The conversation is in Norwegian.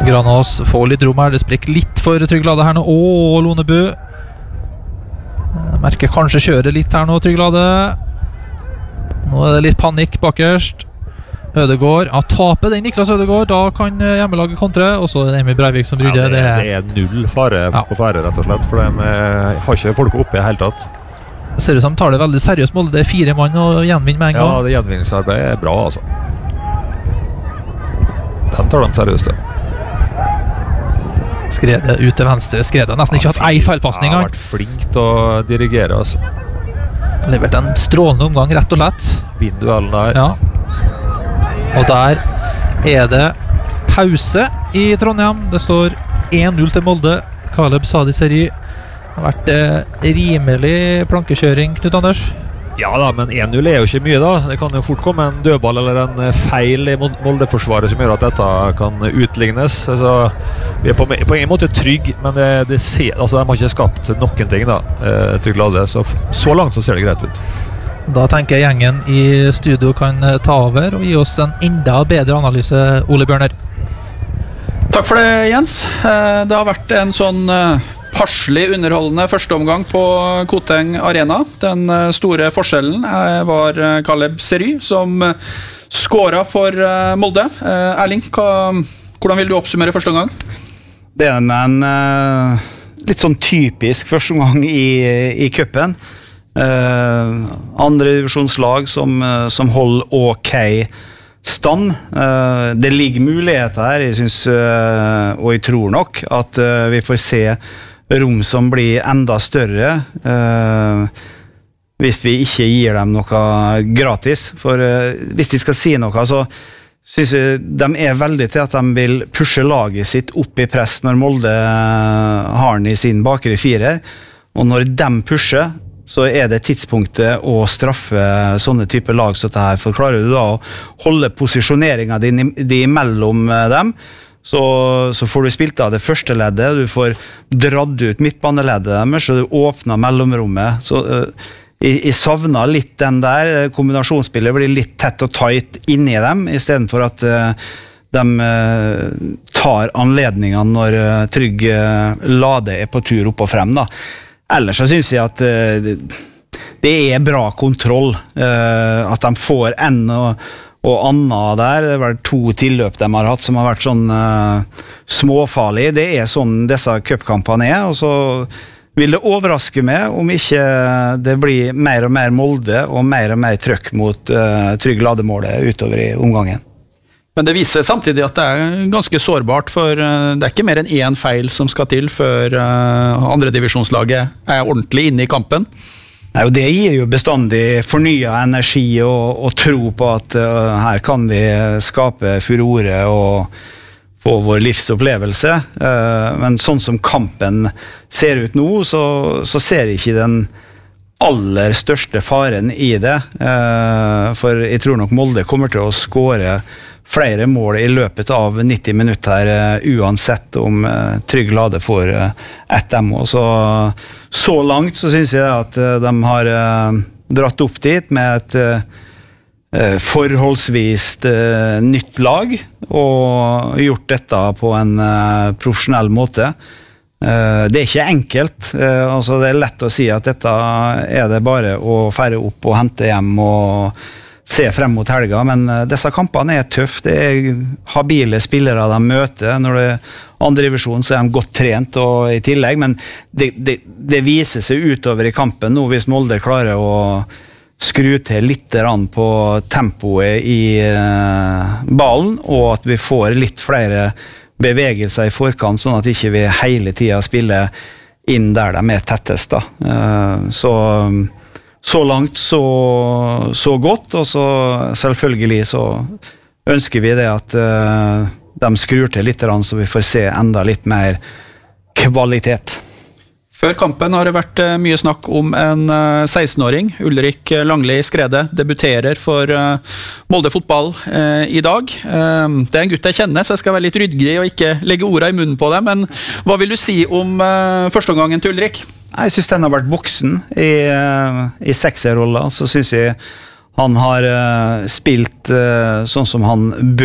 Granås får litt rom her, det sprekker litt for Trygg Lade her nå. Lonebu merker kanskje kjøret litt her nå, Trygg Lade. Nå det litt panikk bakerst. Ødegård, taper den Niklas Ødegård. Da kan hjemmelaget kontre. Og så Emil Breivik som brydde. Det null fare på fære, rett og slett. For de har ikke folk oppe i hele tatt. Det ser ut som de tar det veldig seriøst mål. Det 4 mann og gjenvinn med en gang. Ja, det gjenvinningsarbeidet bra, altså. Den tar de seriøst, det. Skredet ut til venstre. Skredet nesten ikke hatt ei feilpassning. Han har vært flink til å dirigere, altså. Levert en strålende omgang, rett og lett. Vindduellen der. Ja. Og der det pause i Trondheim. Det står 1-0 til Molde. Caleb Sadi Seri har vært rimelig plankekjøring, Knut Anders. Ja da, men 1-0 jo ikke mye da. Det kan jo fort komme en dødball eller en feil i Molde-forsvaret som gjør at dette kan utlignes. Altså, vi på ingen måte trygg, men de har ikke skapt noen ting da, Trygg Lade. Så langt så ser det greit ut. Da tenker jeg gjengen i studio kan ta over og gi oss en enda bedre analyse, Ole Bjørner. Takk for det, Jens. Det har vært en sånn passelig underholdende første omgang på Koteng Arena. Den store forskjellen var Caleb Seri som skåret for Molde. Erling, hvordan vil du oppsummere første omgang? Det en litt sånn typisk første omgang i cupen. Andre divisjonslag som holder ok stand. Det ligger muligheter her, jeg synes, og jeg tror nok at vi får se rom som blir enda større hvis vi ikke gir dem noe gratis. For hvis de skal si noe, så synes jeg de veldig til at de vil pushe laget sitt opp i press når Molde har den i sin bakre firer. Og når de pusher, så det tidspunktet å straffe sånne typer lag som dette her. For klarer du da å holde posisjoneringen din mellom dem, så får du spilt av det første leddet, du får dratt ut midtbaneleddet deres, så du åpner mellomrommet. Så jeg savner litt den der, kombinasjonsspillet blir litt tett og tight inni dem, i stedet for at de tar anledningen når Trygg Lade på tur opp og frem da. Ellers så synes jeg at det bra kontroll, at de får en og annet der. Det var 2 tilløp de har hatt som har vært sånn småfarlig. Det sånn disse cupkampene og så vil det overraske meg om ikke det blir mer og mer Molde og mer trøkk mot Trygg Lademålet utover i omgangen. Men det viser samtidig at det ganske sårbart, for det ikke mer enn 1 feil som skal til før andre divisjonslaget ordentlig inne i kampen. Nei, og det gir jo bestandig fornyet energi og tro på at her kan vi skape furore og få vår livsopplevelse. Men sånn som kampen ser ut nå, så ser ikke den aller største faren i det. For jeg tror nok Molde kommer til å skåre flere mål i løpet av 90 minutter uansett om Trygg Lade får ett dem. Og så langt så synes jeg at de har dratt opp dit med et forholdsvis nytt lag og gjort dette på en profesjonell måte. Det ikke enkelt, altså det lett å si at dette det bare å fære opp og hente hjem og se frem mot helga, men disse kampene tøff, det habile spillere de møter. Når det andre divisjon så de godt trent og i tillegg, men det viser seg utover i kampen nå hvis Molde klarer å skru til litt på tempoet i ballen, og at vi får litt flere bevegelser i forkant, sånn at ikke vi hele tiden spiller inn der de tettest da. Så langt så godt, og så selvfølgelig så ønsker vi det at de skrur til litt, så vi får se enda litt mer kvalitet. Før kampen har det vært mye snakk om en 16-åring, Ulrik Langli Skrede, debuterer for Molde fotball i dag. Det en gutt jeg kjenner, så jeg skal være litt ryddig og ikke legge ordet i munnen på det, men hva vil du si om førsteomgangen til Ulrik? Jeg synes den har vært voksen i sekserrolla, så synes jeg han har spilt sånn som han bør.